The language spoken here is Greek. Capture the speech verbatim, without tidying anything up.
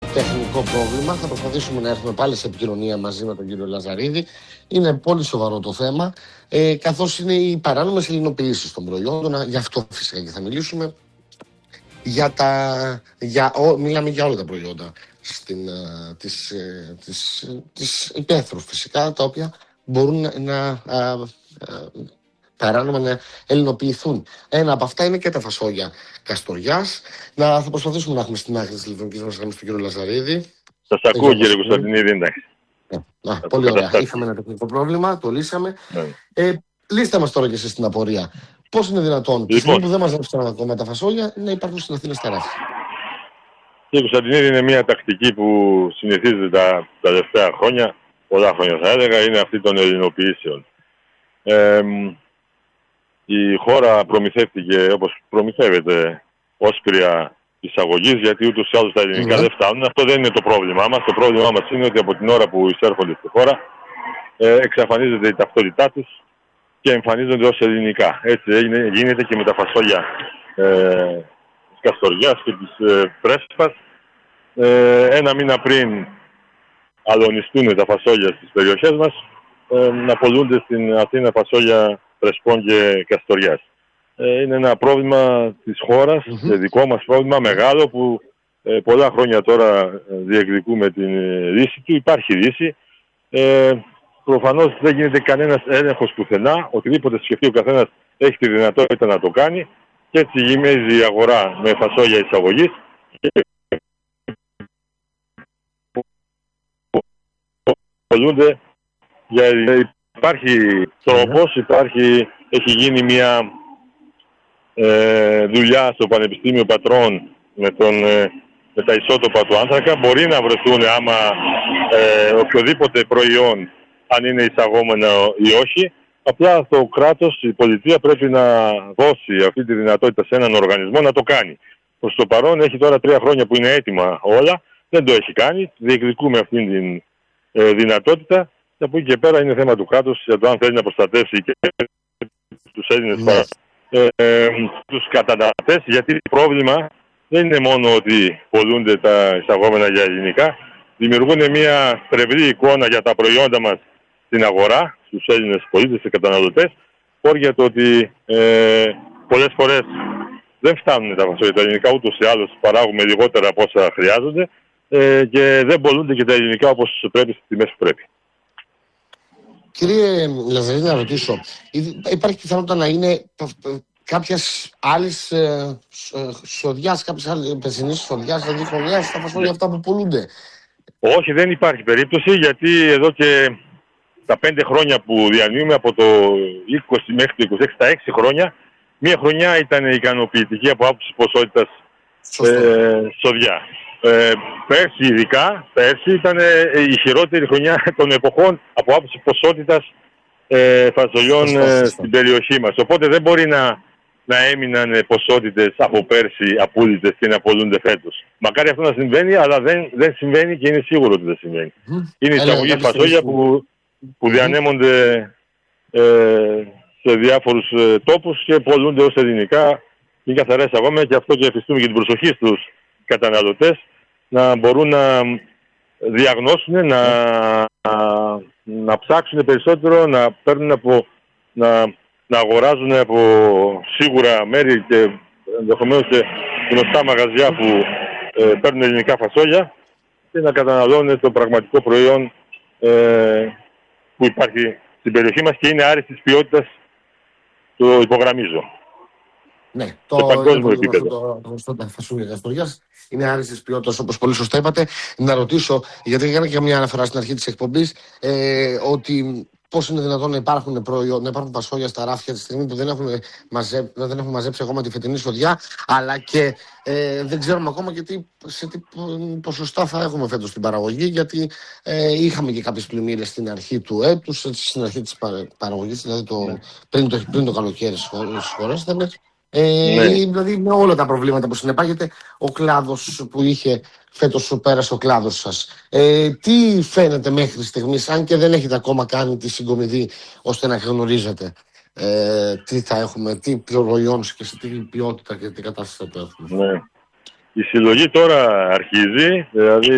τεχνικό πρόβλημα. Θα προσπαθήσουμε να έρθουμε πάλι σε επικοινωνία μαζί με τον κύριο Λαζαρίδη. Είναι πολύ σοβαρό το θέμα, ε, καθώς είναι οι παράνομες ελληνοποιήσεις των προϊόντων. Γι' αυτό φυσικά και θα μιλήσουμε. Για τα, για, ο, μιλάμε για όλα τα προϊόντα στην, α, της, ε, της, ε, της υπαίθρου φυσικά, τα οποία μπορούν να, να α, α, παράνομα να ελληνοποιηθούν. Ένα από αυτά είναι και τα φασόλια Καστοριάς. Να, θα προσπαθήσουμε να έχουμε στην άκρη της τηλεφωνικής μας γραμμής τον κύριο Λαζαρίδη. Σας ακούω κύριε Κωνσταντινίδη, εντάξει. Ε, α, πολύ ωραία. Είχαμε ένα τεχνικό πρόβλημα, το λύσαμε. Ναι. Ε, λύστε μας τώρα και εσείς την απορία. Πώς είναι δυνατόν, λοιπόν, τη στιγμή που δεν μας έψαναν ακόμα τα φασόλια, να υπάρχουν στην Αθήνα στα ράφια? Κύριε Κωνσταντινίδη, είναι μια τακτική που συνηθίζεται τα, τα τελευταία χρόνια, πολλά χρόνια θα έλεγα, είναι αυτή των ελληνοποιήσεων. Ε, η χώρα προμηθεύτηκε όπως προμηθεύεται όσπρια εισαγωγής, γιατί ούτως ή άλλως τα ελληνικά mm-hmm. δεν φτάνουν. Αυτό δεν είναι το πρόβλημά μας. Το πρόβλημά μας είναι ότι από την ώρα που εισέρχονται στη χώρα ε, εξαφανίζεται η ταυτότητά τους και εμφανίζονται ως ελληνικά. Έτσι έγινε, γίνεται και με τα φασόλια ε, της Καστοριάς και της ε, Πρέσπας. Ε, ένα μήνα πριν αλωνιστούν τα φασόλια στις περιοχές μας, ε, να πολλούνται στην Αθήνα φασόλια Πρεσπών και Καστοριάς. Ε, είναι ένα πρόβλημα της χώρας, mm-hmm. δικό μας πρόβλημα μεγάλο, που ε, πολλά χρόνια τώρα διεκδικούμε την λύση του. Υπάρχει λύση. Ε, Προφανώς δεν γίνεται κανένας έλεγχος πουθενά. Οτιδήποτε σκεφτεί ο καθένας έχει τη δυνατότητα να το κάνει. Και έτσι γεμίζει η αγορά με φασόλια εισαγωγής. Για... Υπάρχει τρόπος, υπάρχει, έχει γίνει μια ε, δουλειά στο Πανεπιστήμιο Πατρών με, τον, ε, με τα ισότοπα του άνθρακα. Μπορεί να βρεθούν άμα ε, οποιοδήποτε προϊόν, αν είναι εισαγόμενο ή όχι. Απλά το κράτος, η πολιτεία πρέπει να δώσει αυτή τη δυνατότητα σε έναν οργανισμό να το κάνει. Προς το παρόν έχει τώρα τρία χρόνια που είναι έτοιμα όλα, δεν το έχει κάνει. Διεκδικούμε αυτή τη ε, δυνατότητα. Και από εκεί και πέρα είναι θέμα του κράτους για το αν θέλει να προστατεύσει και τους Έλληνες yeah. ε, ε, τους καταναλωτές. Γιατί το πρόβλημα δεν είναι μόνο ότι πολλούνται τα εισαγόμενα για ελληνικά. Δημιουργούν μια τρευλή εικόνα για τα προϊόντα μας στην αγορά, στους Έλληνες πολίτες και καταναλωτές, για το ότι ε, πολλές φορές δεν φτάνουν τα φασόλια τα ελληνικά, ούτως ή άλλως παράγουμε λιγότερα από όσα χρειάζονται ε, και δεν πολλούνται και τα ελληνικά όπως πρέπει στις τιμές που πρέπει. Κύριε Λαζαρίδη, να ρωτήσω, υπάρχει πιθανότητα να είναι κάποιας άλλης ε, σοδιάς, κάποιας άλλης περσινής σοδιάς, δηλαδή χρονιάς, στα φασόλια αυτά που πολλούνται? Όχι, δεν υπάρχει περίπτωση, γιατί εδώ και τα πέντε χρόνια που διανύουμε, από το είκοσι μέχρι το είκοσι έξι, τα έξι χρόνια, μία χρονιά ήταν ικανοποιητική από άποψη ποσότητας ε, σοδιά. Ε, πέρσι ειδικά, πέρσι ήταν η χειρότερη χρονιά των εποχών από άποψη ποσότητας ε, φασολιών ε, στην περιοχή μας. Οπότε δεν μπορεί να, να έμειναν ποσότητες από πέρσι απόλυτες και να πολλούνται φέτος. Μακάρι αυτό να συμβαίνει, αλλά δεν, δεν συμβαίνει και είναι σίγουρο ότι δεν συμβαίνει. Mm. Είναι εισαγωγή φασόλια που, που διανέμονται ε, σε διάφορους ε, τόπους και πολλούνται ως ελληνικά. Είναι καθαρά εισαγόμενα, και αυτό και εφιστούμε και την προσοχή στους καταναλωτές να μπορούν να διαγνώσουν, να, να, να ψάξουν περισσότερο, να παίρνουν από, να, να αγοράζουν από σίγουρα μέρη και ενδεχομένως και γνωστά μαγαζιά που ε, παίρνουν ελληνικά φασόλια, και να καταναλώνουν το πραγματικό προϊόν ε, που υπάρχει στην περιοχή μας και είναι άριστης ποιότητας, το υπογραμμίζω. Ναι, το παγκόσμιο επίπεδο. Το φασούλια Καστοριάς είναι άριστης ποιότητας, όπως πολύ σωστά είπατε. Να ρωτήσω, γιατί έκανα και μια αναφορά στην αρχή της εκπομπής, ε, ότι πώς είναι δυνατόν να υπάρχουν, προϊόν, να υπάρχουν φασόλια στα ράφια τη στιγμή που δεν έχουμε, μαζε, δεν έχουμε μαζέψει ακόμα τη φετινή σοδιά, αλλά και ε, δεν ξέρουμε ακόμα και τι, σε τι ποσοστά θα έχουμε φέτος στην παραγωγή, γιατί ε, είχαμε και κάποιες πλημμύρες στην αρχή του έτους, στην αρχή της παραγωγής, δηλαδή το, ναι. πριν, το, πριν το καλοκαίρι στις χώρες. Ε, ναι. Δηλαδή με όλα τα προβλήματα που συνεπάγεται ο κλάδος που είχε φέτος, πέρασε ο κλάδος σας. Ε, τι φαίνεται μέχρι στιγμής, αν και δεν έχετε ακόμα κάνει τη συγκομιδή ώστε να γνωρίζετε ε, τι θα έχουμε, τι προϊόν και σε τι ποιότητα και τι κατάσταση θα έχουμε? Ναι. Η συλλογή τώρα αρχίζει, δηλαδή